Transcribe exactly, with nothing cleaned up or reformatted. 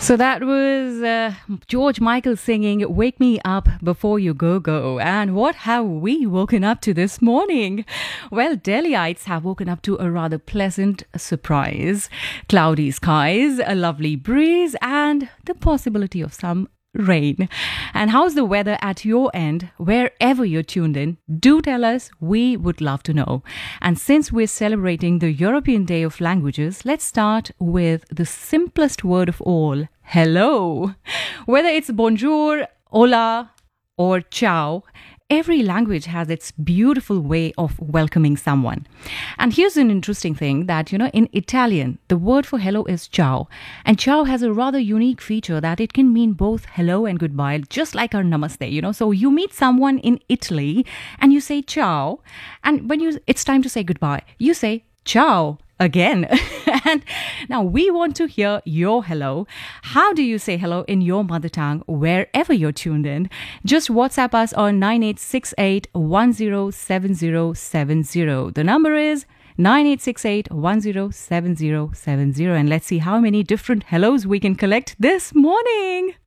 So that was uh, George Michael singing Wake Me Up Before You Go Go. And what have we woken up to this morning? Well, Delhiites have woken up to a rather pleasant surprise. Cloudy skies, a lovely breeze, and the possibility of some rain. And how's the weather at your end, wherever you're tuned in? Do tell us. We would love to know. And since we're celebrating the European Day of Languages, let's start with the simplest word of all, hello. Whether it's bonjour, hola, or ciao, every language has its beautiful way of welcoming someone. And here's an interesting thing that, you know, in Italian, the word for hello is ciao. And ciao has a rather unique feature that it can mean both hello and goodbye, just like our namaste, you know. So you meet someone in Italy and you say ciao. And when you it's time to say goodbye, you say ciao again. And now we want to hear your hello. How do you say hello in your mother tongue wherever you're tuned in? Just WhatsApp us on nine eight six eight, one zero seven zero seven zero. The number is nine eight six eight, one zero seven zero seven zero. And let's see how many different hellos we can collect this morning.